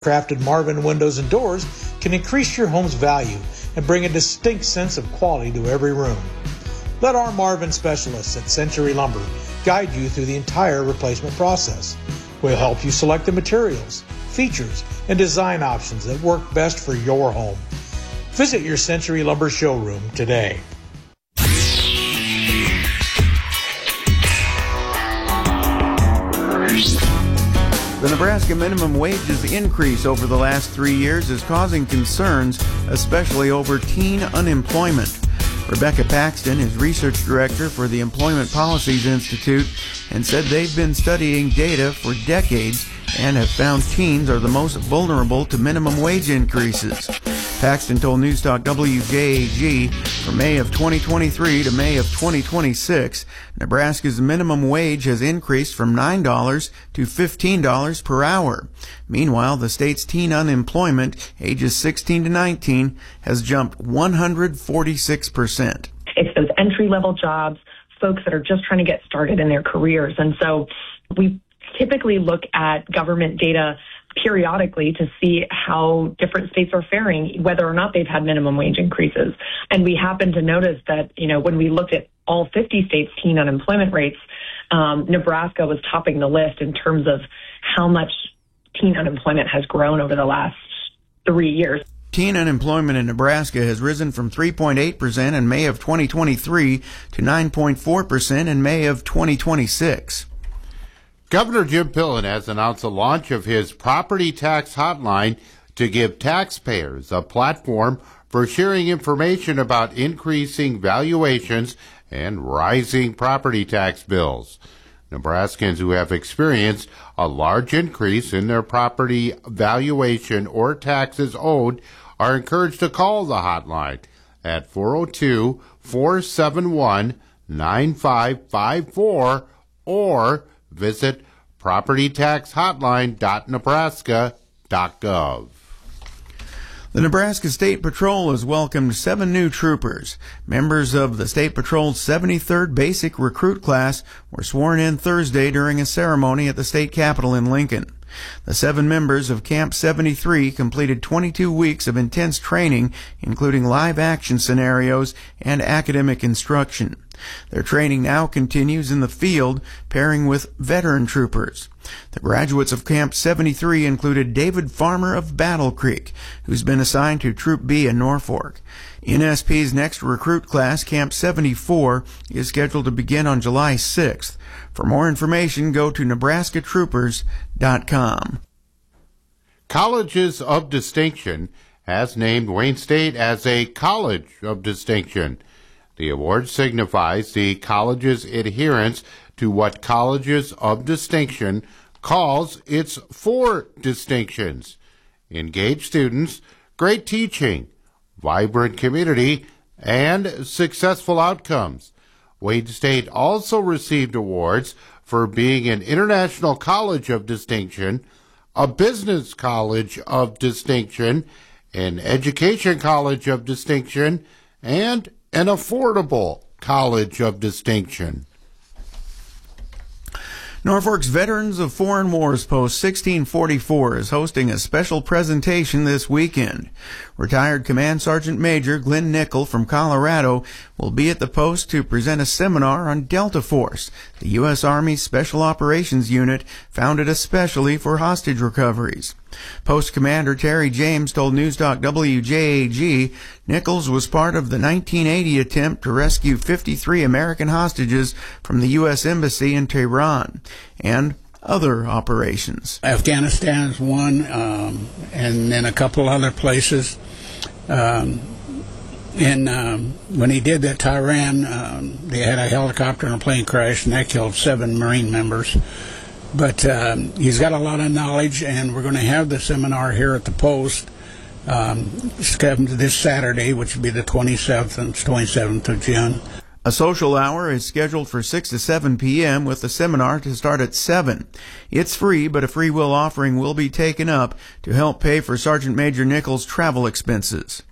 Crafted Marvin windows and doors can increase your home's value and bring a distinct sense of quality to every room. Let our Marvin specialists at Century Lumber guide you through the entire replacement process. We'll help you select the materials, features, and design options that work best for your home. Visit your Century Lumber showroom today. The Nebraska minimum wages increase over the last 3 years is causing concerns, especially over teen unemployment. Rebecca Paxton is research director for the Employment Policies Institute and said they've been studying data for decades and have found teens are the most vulnerable to minimum wage increases. Paxton told Newstalk WJAG from May of 2023 to May of 2026, Nebraska's minimum wage has increased from $9 to $15 per hour. Meanwhile, the state's teen unemployment, ages 16 to 19, has jumped 146%. It's those entry-level jobs, folks that are just trying to get started in their careers. And so we typically look at government data periodically to see how different states are faring, whether or not they've had minimum wage increases. And we happen to notice that, when we looked at all 50 states' teen unemployment rates, Nebraska was topping the list in terms of how much teen unemployment has grown over the last 3 years. Teen unemployment in Nebraska has risen from 3.8% in May of 2023 to 9.4% in May of 2026. Governor Jim Pillen has announced the launch of his property tax hotline to give taxpayers a platform for sharing information about increasing valuations and rising property tax bills. Nebraskans who have experienced a large increase in their property valuation or taxes owed are encouraged to call the hotline at 402-471-9554 or visit propertytaxhotline.nebraska.gov. The Nebraska State Patrol has welcomed 7 new troopers. Members of the State Patrol's 73rd Basic Recruit Class were sworn in Thursday during a ceremony at the state capitol in Lincoln. The 7 members of Camp 73 completed 22 weeks of intense training, including live action scenarios and academic instruction. Their training now continues in the field, pairing with veteran troopers. The graduates of Camp 73 included David Farmer of Battle Creek, who's been assigned to Troop B in Norfolk. NSP's next recruit class, Camp 74, is scheduled to begin on July 6th. For more information, go to nebraskatroopers.com. Colleges of Distinction has named Wayne State as a College of Distinction. The award signifies the college's adherence to what Colleges of Distinction calls its 4 distinctions: engaged students, great teaching, vibrant community, and successful outcomes. Wayne State also received awards for being an International College of Distinction, a Business College of Distinction, an Education College of Distinction, and an Affordable College of Distinction. Norfolk's Veterans of Foreign Wars Post 1644 is hosting a special presentation this weekend. Retired Command Sergeant Major Glenn Nickel from Colorado will be at the post to present a seminar on Delta Force, the U.S. Army's Special Operations Unit founded especially for hostage recoveries. Post Commander Terry James told Newstalk WJAG Nichols was part of the 1980 attempt to rescue 53 American hostages from the U.S. Embassy in Tehran and other operations. Afghanistan is one, and then a couple other places. When he did that Tehran, they had a helicopter and a plane crash, and that killed 7 Marine members. But he's got a lot of knowledge, and we're going to have the seminar here at the Post this Saturday, which will be the 27th and 27th of June. A social hour is scheduled for 6 to 7 p.m. with the seminar to start at 7. It's free, but a free will offering will be taken up to help pay for Sergeant Major Nichols' travel expenses.